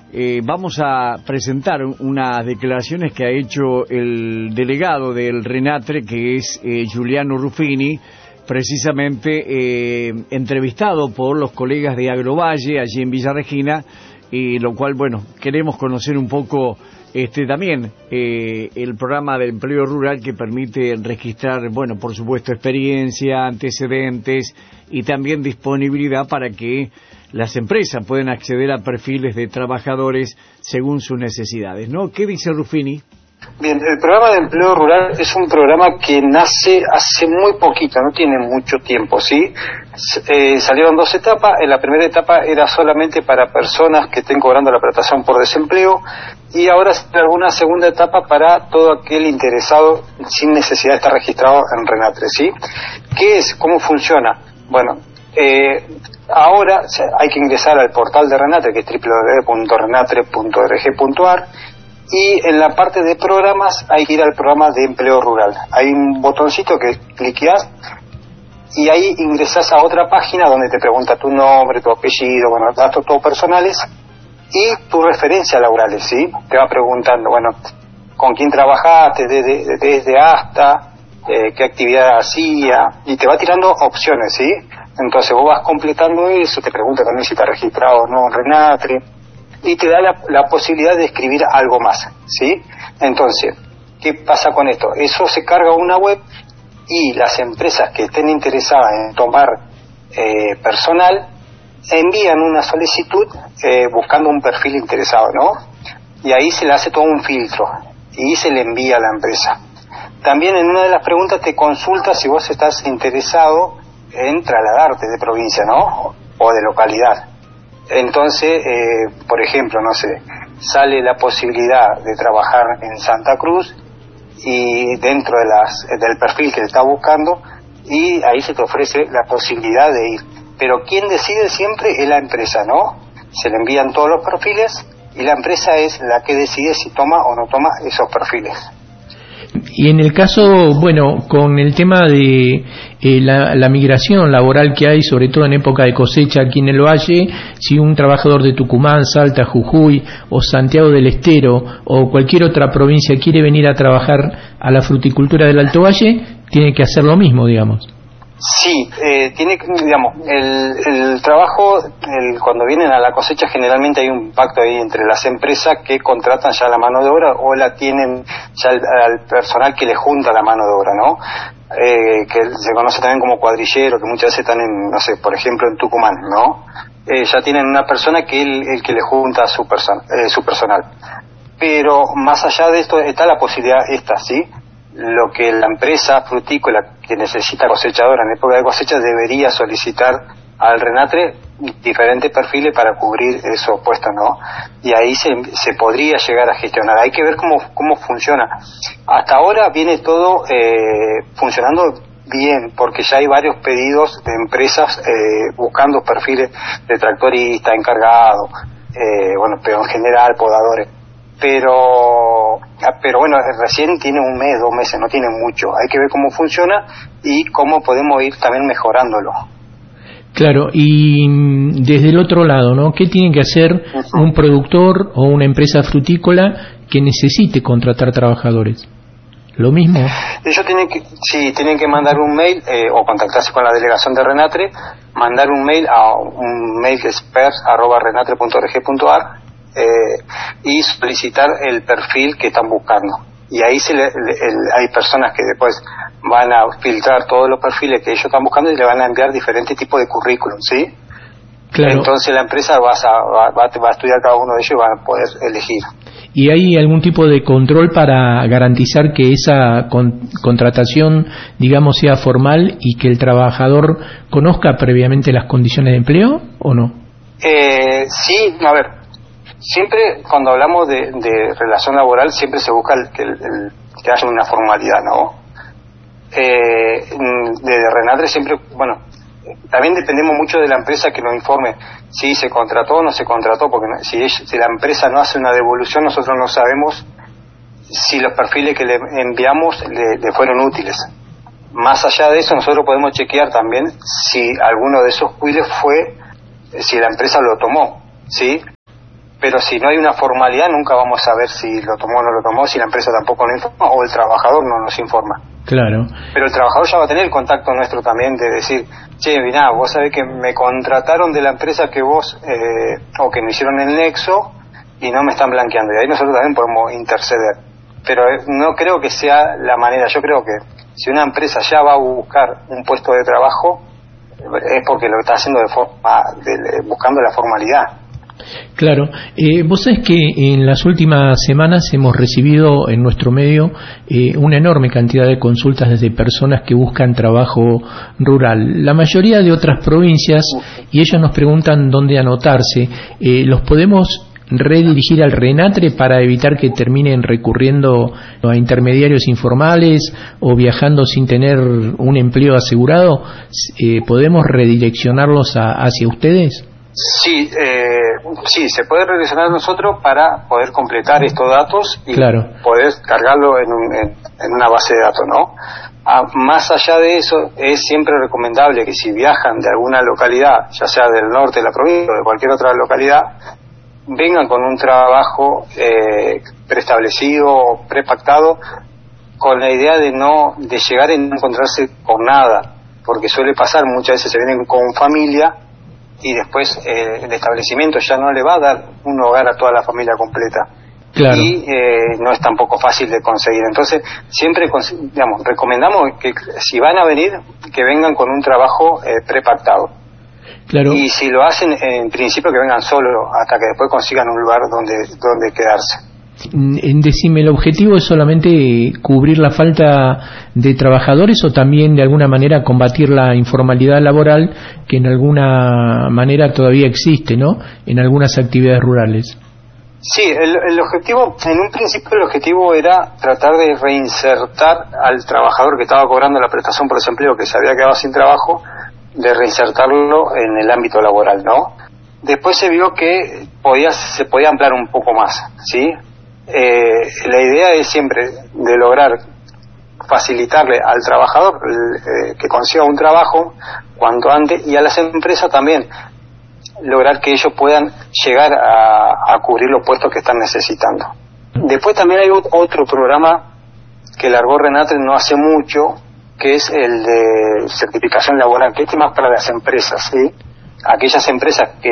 vamos a presentar unas declaraciones que ha hecho el delegado del RENATRE, que es Giuliano Ruffini, precisamente entrevistado por los colegas de Agrovalle, allí en Villa Regina, y lo cual, bueno, queremos conocer un poco también el programa de empleo rural que permite registrar, bueno, por supuesto, experiencia, antecedentes y también disponibilidad para que las empresas puedan acceder a perfiles de trabajadores según sus necesidades, ¿no? ¿Qué dice Ruffini? Bien, el programa de empleo rural es un programa que nace hace muy poquito, no tiene mucho tiempo, ¿sí? Salieron 2 etapas. En la primera etapa era solamente para personas que estén cobrando la prestación por desempleo, y ahora sale una segunda etapa para todo aquel interesado sin necesidad de estar registrado en RENATRE, ¿sí? ¿Qué es? ¿Cómo funciona? Bueno, ahora hay que ingresar al portal de RENATRE, que es www.renatre.org.ar, y en la parte de programas hay que ir al programa de empleo rural. Hay un botoncito que cliqueas y ahí ingresas a otra página donde te pregunta tu nombre, tu apellido, bueno, datos todos personales y tus referencias laborales, ¿sí? Te va preguntando, bueno, con quién trabajaste, desde hasta, qué actividad hacía, y te va tirando opciones, ¿sí? Entonces vos vas completando eso, te pregunta también si estás registrado o no en RENATRE, y te da la posibilidad de escribir algo más, ¿sí? Entonces, ¿qué pasa con esto? Eso se carga a una web y las empresas que estén interesadas en tomar personal envían una solicitud buscando un perfil interesado, ¿no? Y ahí se le hace todo un filtro y se le envía a la empresa. También en una de las preguntas te consulta si vos estás interesado en trasladarte de provincia, ¿no? O de localidad. Entonces, por ejemplo, no sé, sale la posibilidad de trabajar en Santa Cruz y dentro de del perfil que te está buscando, y ahí se te ofrece la posibilidad de ir. Pero quien decide siempre es la empresa, ¿no? Se le envían todos los perfiles y la empresa es la que decide si toma o no toma esos perfiles. Y en el caso, bueno, con el tema de la migración laboral que hay, sobre todo en época de cosecha aquí en el Valle, si un trabajador de Tucumán, Salta, Jujuy o Santiago del Estero o cualquier otra provincia quiere venir a trabajar a la fruticultura del Alto Valle, tiene que hacer lo mismo, digamos. Sí, tiene, digamos, el trabajo, cuando vienen a la cosecha generalmente hay un pacto ahí entre las empresas que contratan ya la mano de obra o la tienen ya al personal que le junta la mano de obra, ¿no? Que se conoce también como cuadrillero, que muchas veces están en, no sé, por ejemplo en Tucumán, ¿no? Ya tienen una persona que el que le junta a su personal. Pero más allá de esto está la posibilidad esta, ¿sí? Lo que la empresa frutícola que necesita cosechadora en época de cosecha debería solicitar al RENATRE diferentes perfiles para cubrir esos puestos, ¿no? Y ahí se podría llegar a gestionar. Hay que ver cómo funciona. Hasta ahora viene todo funcionando bien, porque ya hay varios pedidos de empresas buscando perfiles de tractorista, encargado, bueno, peón general, podadores. Pero bueno, recién tiene 1 mes, 2 meses, no tiene mucho. Hay que ver cómo funciona y cómo podemos ir también mejorándolo. Claro, y desde el otro lado, ¿no? ¿Qué tiene que hacer un productor o una empresa frutícola que necesite contratar trabajadores? ¿Lo mismo? Ellos tienen que mandar un mail o contactarse con la delegación de RENATRE, mandar un mail a un mail que es pers@renatre.org.ar y solicitar el perfil que están buscando. Y ahí hay personas que después van a filtrar todos los perfiles que ellos están buscando y le van a enviar diferentes tipos de currículum, ¿sí? Claro. Entonces la empresa va a estudiar cada uno de ellos y van a poder elegir. ¿Y hay algún tipo de control para garantizar que esa contratación, digamos, sea formal y que el trabajador conozca previamente las condiciones de empleo o no? Sí, a ver. Siempre cuando hablamos de relación laboral siempre se busca que haya una formalidad, ¿no? De RENATRE siempre, bueno, también dependemos mucho de la empresa que nos informe si se contrató o no se contrató, porque si la empresa no hace una devolución nosotros no sabemos si los perfiles que le enviamos le fueron útiles. Más allá de eso nosotros podemos chequear también si alguno de esos quiles si la empresa lo tomó, ¿sí? pero si no hay una formalidad nunca vamos a ver si lo tomó o no lo tomó, si la empresa tampoco nos informa o el trabajador no nos informa. Claro. Pero el trabajador ya va a tener el contacto nuestro también de decir, che, mirá, vos sabés que me contrataron de la empresa que vos, o que me hicieron el nexo y no me están blanqueando, y ahí nosotros también podemos interceder. Pero no creo que sea la manera. Yo creo que si una empresa ya va a buscar un puesto de trabajo es porque lo está haciendo buscando la formalidad. Claro, vos sabés que en las últimas semanas hemos recibido en nuestro medio una enorme cantidad de consultas desde personas que buscan trabajo rural, la mayoría de otras provincias, y ellos nos preguntan dónde anotarse. ¿Los podemos redirigir al RENATRE para evitar que terminen recurriendo a intermediarios informales o viajando sin tener un empleo asegurado? ¿Podemos redireccionarlos hacia ustedes? Sí, se puede redireccionar nosotros para poder completar estos datos y poder cargarlo en una base de datos, ¿no? Más allá de eso, es siempre recomendable que si viajan de alguna localidad, ya sea del norte de la provincia o de cualquier otra localidad, vengan con un trabajo preestablecido, prepactado, con la idea de llegar y no encontrarse con nada, porque suele pasar, muchas veces se vienen con familia y después el establecimiento ya no le va a dar un hogar a toda la familia completa. Claro. Y no es tampoco fácil de conseguir. Entonces siempre recomendamos que si van a venir, que vengan con un trabajo prepactado. Claro. Y si lo hacen, en principio que vengan solos hasta que después consigan un lugar donde quedarse. Decime, ¿el objetivo es solamente cubrir la falta de trabajadores o también de alguna manera combatir la informalidad laboral que en alguna manera todavía existe, ¿no?, en algunas actividades rurales? Sí, el objetivo, en un principio el objetivo era tratar de reinsertar al trabajador que estaba cobrando la prestación por desempleo, que se había quedado sin trabajo, de reinsertarlo en el ámbito laboral, ¿no? Después se vio que se podía ampliar un poco más, ¿sí? La idea es siempre de lograr facilitarle al trabajador que consiga un trabajo cuanto antes, y a las empresas también lograr que ellos puedan llegar a cubrir los puestos que están necesitando. Después también hay otro programa que largó RENATRE no hace mucho, que es el de certificación laboral, que es más para las empresas, ¿sí? Aquellas empresas que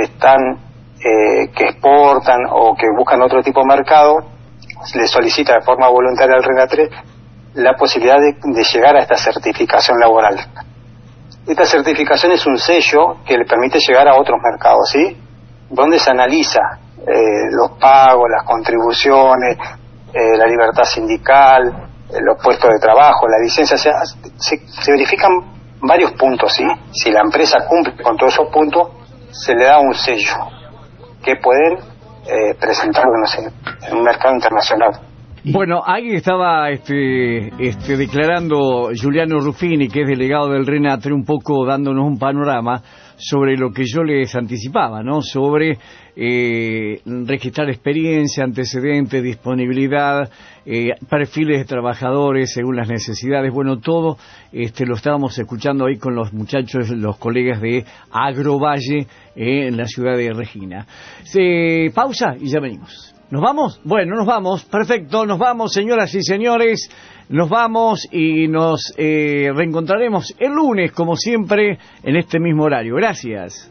que exportan o que buscan otro tipo de mercado, les solicita de forma voluntaria al RENATRE la posibilidad de llegar a esta certificación laboral. Esta certificación es un sello que le permite llegar a otros mercados, ¿sí? Donde se analiza los pagos, las contribuciones, la libertad sindical, los puestos de trabajo, la licencia, o sea, se verifican varios puntos, ¿sí? Si la empresa cumple con todos esos puntos, se le da un sello que pueden presentarlo, no sé, en un mercado internacional. Bueno, ahí estaba declarando Giuliano Ruffini, que es delegado del RENATRE, un poco dándonos un panorama sobre lo que yo les anticipaba, ¿no? Sobre registrar experiencia, antecedentes, disponibilidad, perfiles de trabajadores según las necesidades. Bueno, todo lo estábamos escuchando ahí con los muchachos, los colegas de Agrovalle, en la ciudad de Regina. Pausa y ya venimos. ¿Nos vamos? Bueno, nos vamos. Perfecto, nos vamos, señoras y señores. Nos vamos y nos reencontraremos el lunes, como siempre, en este mismo horario. Gracias.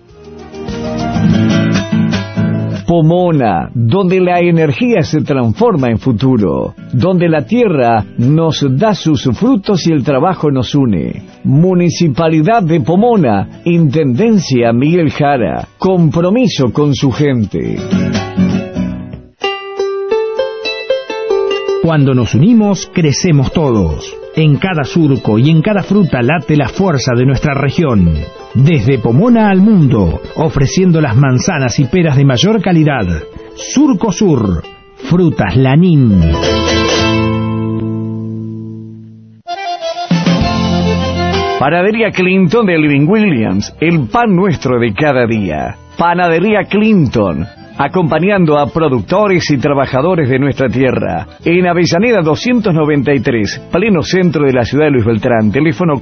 Pomona, donde la energía se transforma en futuro, donde la tierra nos da sus frutos y el trabajo nos une. Municipalidad de Pomona, Intendencia Miguel Jara, compromiso con su gente. Cuando nos unimos, crecemos todos. En cada surco y en cada fruta late la fuerza de nuestra región. Desde Pomona al mundo, ofreciendo las manzanas y peras de mayor calidad. Surco Sur, Frutas Lanín. Panadería Clinton de Living Williams, el pan nuestro de cada día. Panadería Clinton, acompañando a productores y trabajadores de nuestra tierra. En Avellaneda 293, pleno centro de la ciudad de Luis Beltrán, teléfono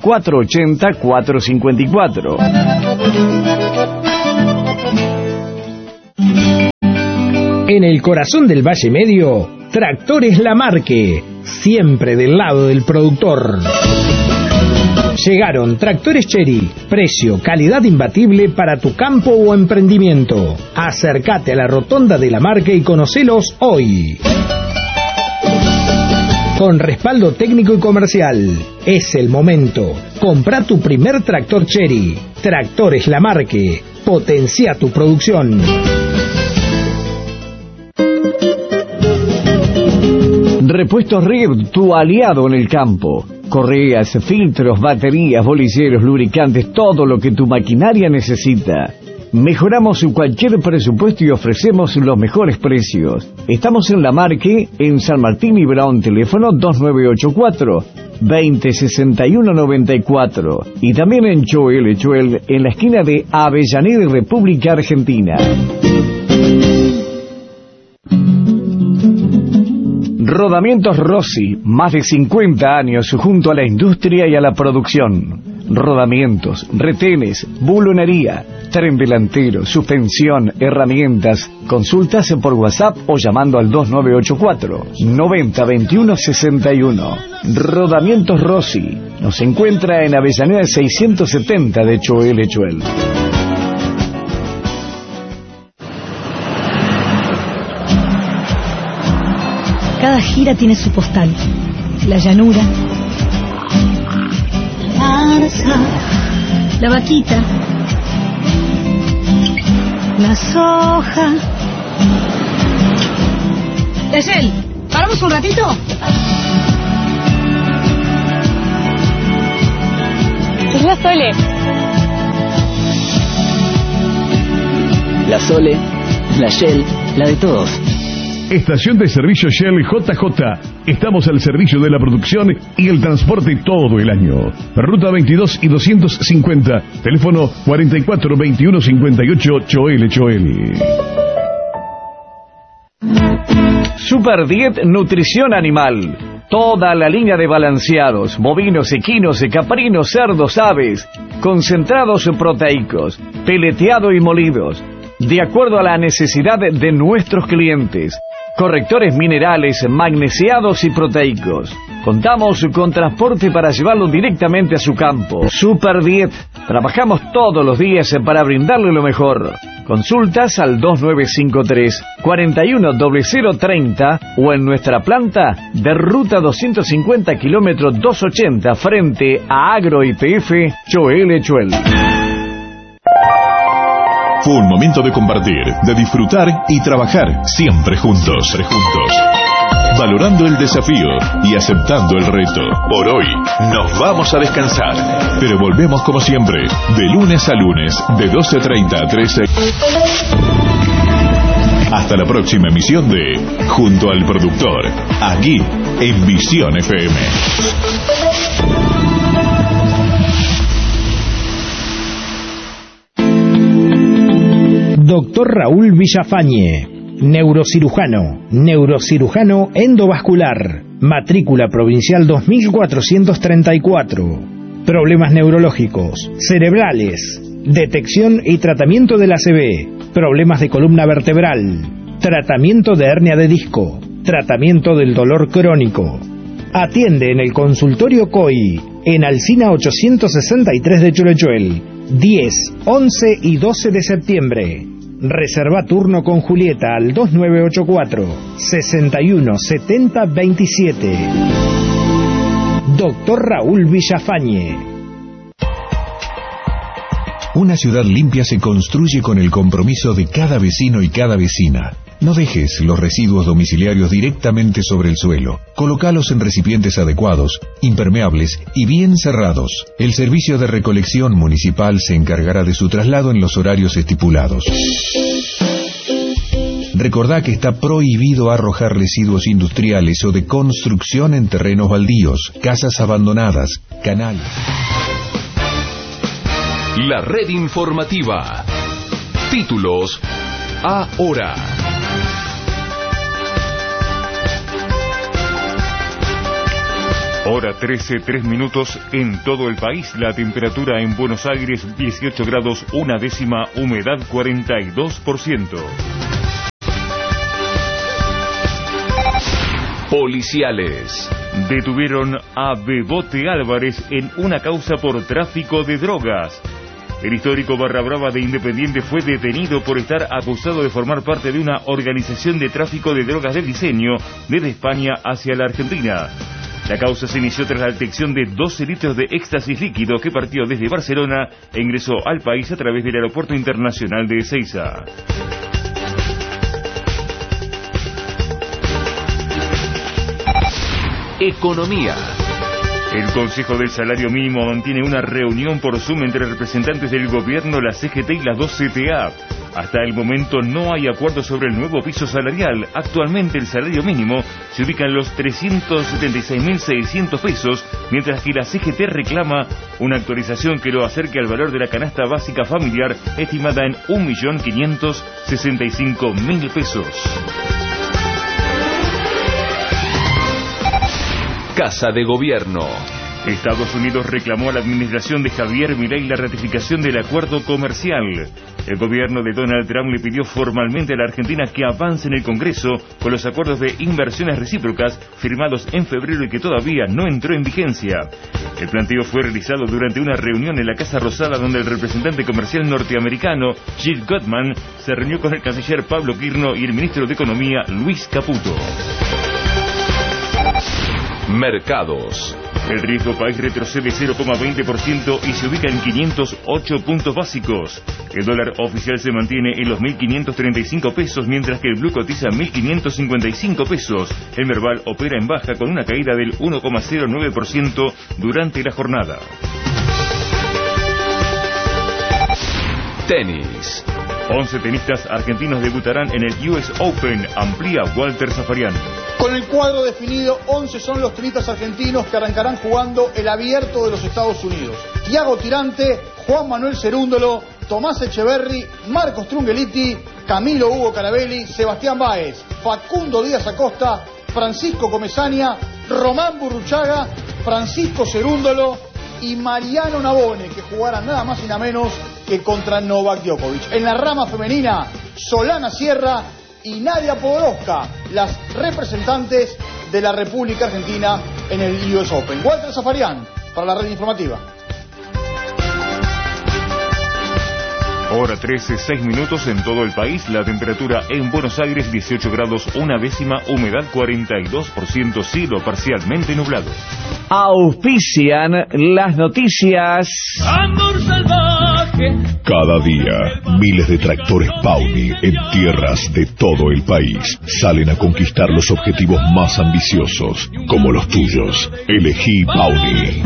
480-454. En el corazón del Valle Medio, Tractores Lamarque, siempre del lado del productor. Llegaron Tractores Chery, precio, calidad imbatible para tu campo o emprendimiento. Acércate a la rotonda de Lamarque y conocelos hoy. Con respaldo técnico y comercial, es el momento. Compra tu primer tractor Chery. Tractores Lamarque, potencia tu producción. Repuestos RIB, tu aliado en el campo. Correas, filtros, baterías, bolilleros, lubricantes, todo lo que tu maquinaria necesita. Mejoramos cualquier presupuesto y ofrecemos los mejores precios. Estamos en Lamarque, en San Martín y Brown, teléfono 2984-206194. Y también en Choel, en la esquina de Avellaneda y República Argentina. Rodamientos Rossi, más de 50 años junto a la industria y a la producción. Rodamientos, retenes, bulonería, tren delantero, suspensión, herramientas. Consultas por WhatsApp o llamando al 2984 90 21 61. Rodamientos Rossi. Nos encuentra en Avellaneda 670 de Choel. Cada gira tiene su postal. La llanura, la zarza, la vaquita, la soja. Yesel, ¿paramos un ratito? Es la Sole. La Sole, la Shell, la de todos. Estación de servicio Shell JJ. Estamos al servicio de la producción y el transporte todo el año. Ruta 22 y 250. Teléfono 44 21 58 Choel. Super Diet Nutrición Animal. Toda la línea de balanceados, bovinos, equinos, caprinos, cerdos, aves, concentrados proteicos, peleteado y molidos, de acuerdo a la necesidad de nuestros clientes. Correctores minerales, magnesiados y proteicos. Contamos con transporte para llevarlo directamente a su campo. Super Diet. Trabajamos todos los días para brindarle lo mejor. Consultas al 2953 410030 o en nuestra planta de ruta 250 kilómetros 280 frente a Agro IPF Choel. Fue un momento de compartir, de disfrutar y trabajar siempre juntos. Valorando el desafío y aceptando el reto. Por hoy nos vamos a descansar, pero volvemos como siempre, de lunes a lunes, de 12:30 a 13. Hasta la próxima emisión de Junto al Productor, aquí en Visión FM. Doctor Raúl Villafañe, neurocirujano endovascular, matrícula provincial 2434, problemas neurológicos, cerebrales, detección y tratamiento del ACV, problemas de columna vertebral, tratamiento de hernia de disco, tratamiento del dolor crónico. Atiende en el consultorio COI, en Alsina 863 de Cholechuel, 10, 11 y 12 de septiembre. Reserva turno con Julieta al 2984 61 70 27. Doctor Raúl Villafañe. Una ciudad limpia se construye con el compromiso de cada vecino y cada vecina. No dejes los residuos domiciliarios directamente sobre el suelo. Colócalos en recipientes adecuados, impermeables y bien cerrados. El servicio de recolección municipal se encargará de su traslado en los horarios estipulados. Recordá que está prohibido arrojar residuos industriales o de construcción en terrenos baldíos, casas abandonadas, canales. La red informativa. Títulos ahora. Hora 13, 3 minutos en todo el país. La temperatura en Buenos Aires 18 grados, 1 décima, humedad 42%. Policiales. Detuvieron a Bebote Álvarez en una causa por tráfico de drogas. El histórico Barra Brava de Independiente fue detenido por estar acusado de formar parte de una organización de tráfico de drogas de diseño desde España hacia la Argentina. La causa se inició tras la detección de 12 litros de éxtasis líquido que partió desde Barcelona e ingresó al país a través del Aeropuerto Internacional de Ezeiza. Economía. El Consejo del Salario Mínimo mantiene una reunión por Zoom entre representantes del gobierno, la CGT y las dos CTA. Hasta el momento no hay acuerdo sobre el nuevo piso salarial. Actualmente el salario mínimo se ubica en los 376.600 pesos, mientras que la CGT reclama una actualización que lo acerque al valor de la canasta básica familiar, estimada en 1.565.000 pesos. Casa de Gobierno. Estados Unidos reclamó a la administración de Javier Milei la ratificación del acuerdo comercial. El gobierno de Donald Trump le pidió formalmente a la Argentina que avance en el Congreso con los acuerdos de inversiones recíprocas firmados en febrero y que todavía no entró en vigencia. El planteo fue realizado durante una reunión en la Casa Rosada, donde el representante comercial norteamericano Jill Goodman se reunió con el canciller Pablo Quirno y el ministro de Economía Luis Caputo. Mercados. El riesgo país retrocede 0,20% y se ubica en 508 puntos básicos. El dólar oficial se mantiene en los 1.535 pesos, mientras que el blue cotiza 1.555 pesos. El Merval opera en baja con una caída del 1,09% durante la jornada. Tenis. 11 tenistas argentinos debutarán en el US Open, amplía Walter Zafarian. Con el cuadro definido, 11 son los tenistas argentinos que arrancarán jugando el Abierto de los Estados Unidos. Thiago Tirante, Juan Manuel Cerúndolo, Tomás Echeverry, Marcos Trungeliti, Camilo Hugo Carabelli, Sebastián Báez, Facundo Díaz Acosta, Francisco Comesaña, Román Burruchaga, Francisco Cerúndolo y Mariano Navone, que jugarán nada más y nada menos que contra Novak Djokovic. En la rama femenina, Solana Sierra y Nadia Podoroska, las representantes de la República Argentina en el US Open. Walter Zafarian, para la red informativa. Hora 13, 6 minutos en todo el país. La temperatura en Buenos Aires 18 grados, una décima, humedad 42%, cielo parcialmente nublado. Auspician las noticias. Amor salvaje. Cada día, miles de tractores Pauni en tierras de todo el país salen a conquistar los objetivos más ambiciosos, como los tuyos. Elegí Pauni.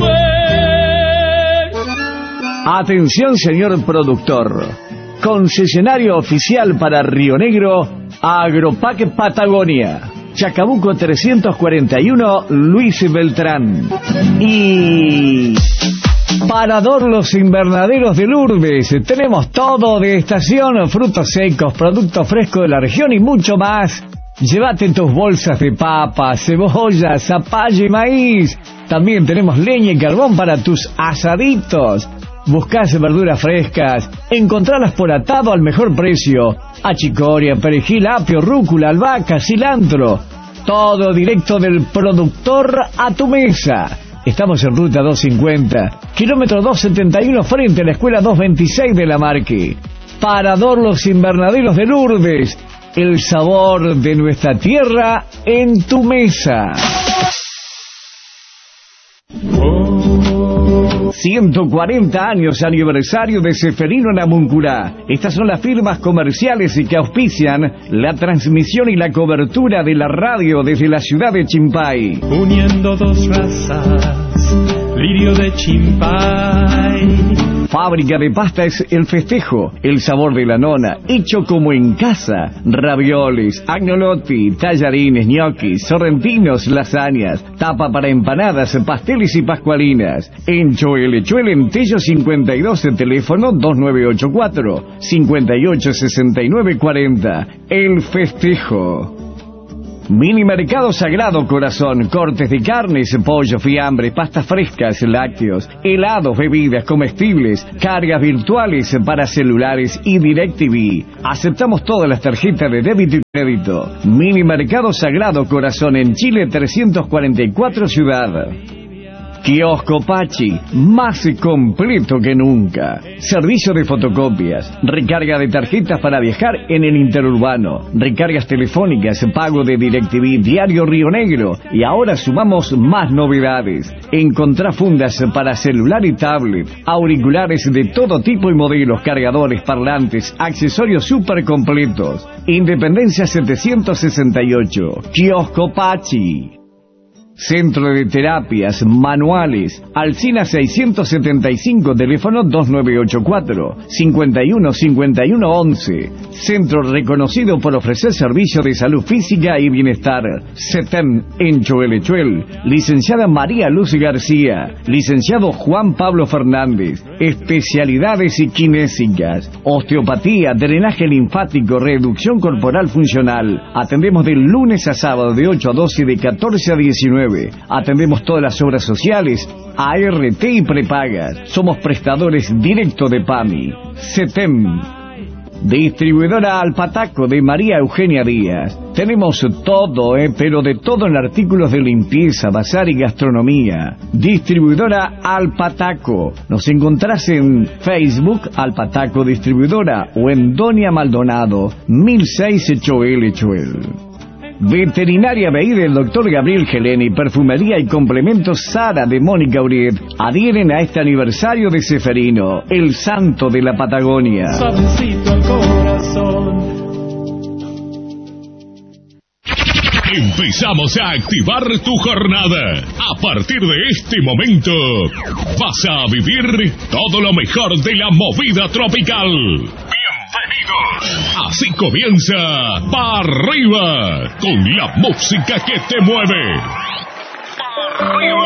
Atención, señor productor. Concesionario oficial para Río Negro, Agropac Patagonia. Chacabuco 341, Luis Beltrán. Y Parador Los Invernaderos de Lourdes. Tenemos todo de estación, frutos secos, productos frescos de la región y mucho más. Llévate tus bolsas de papa, cebolla, zapallo y maíz. También tenemos leña y carbón para tus asaditos. Buscás verduras frescas, encontralas por atado al mejor precio. Achicoria, perejil, apio, rúcula, albahaca, cilantro. Todo directo del productor a tu mesa. Estamos en ruta 250, kilómetro 271, frente a la escuela 226 de La Marque. Parador Los Invernaderos de Lourdes. El sabor de nuestra tierra en tu mesa. 140 años aniversario de Ceferino Namuncurá. Estas son las firmas comerciales y que auspician la transmisión y la cobertura de la radio desde la ciudad de Chimpay. Uniendo dos razas, lirio de Chimpay. Fábrica de pastas El Festejo, el sabor de la nona, hecho como en casa. Ravioles, agnolotti, tallarines, ñoquis, sorrentinos, lasañas, tapa para empanadas, pasteles y pascualinas. En Choelechuel, en Tello 52, el teléfono 2984-586940. El Festejo. Mini Mercado Sagrado Corazón, cortes de carnes, pollo, fiambre, pastas frescas, lácteos, helados, bebidas, comestibles, cargas virtuales para celulares y DirecTV. Aceptamos todas las tarjetas de débito y crédito. crédito. Mini Mercado Sagrado Corazón en Chile 344 Ciudad. Kiosco Pachi, más completo que nunca. Servicio de fotocopias, recarga de tarjetas para viajar en el interurbano, recargas telefónicas, pago de DirecTV, Diario Río Negro, y ahora sumamos más novedades. Encontrá fundas para celular y tablet, auriculares de todo tipo y modelos, cargadores, parlantes, accesorios súper completos. Independencia 768, Kiosco Pachi. Centro de Terapias Manuales, Alsina 675, teléfono 2984-515111. Centro reconocido por ofrecer servicios de salud física y bienestar. CETEM en Choelechuel. Licenciada María Luz García. Licenciado Juan Pablo Fernández. Especialidades y kinésicas. Osteopatía, drenaje linfático, reducción corporal funcional. Atendemos de lunes a sábado de 8 a 12 y de 14 a 19. Atendemos todas las obras sociales, ART y prepagas. Somos prestadores directos de PAMI. CETEM. Distribuidora Alpataco de María Eugenia Díaz. Tenemos todo, pero de todo en artículos de limpieza, bazar y gastronomía. Distribuidora Alpataco. Nos encontrás en Facebook, Alpataco Distribuidora, o en Doña Maldonado, 1006 Choel. Veterinaria BI del Dr. Gabriel Geleni, perfumería y complementos Sara de Mónica Uriet adhieren a este aniversario de Ceferino, el santo de la Patagonia. Suavecito al corazón. Empezamos a activar tu jornada. A partir de este momento vas a vivir todo lo mejor de la movida tropical. Bienvenidos. Así comienza Pa' Arriba, con la música que te mueve. Pa' Arriba.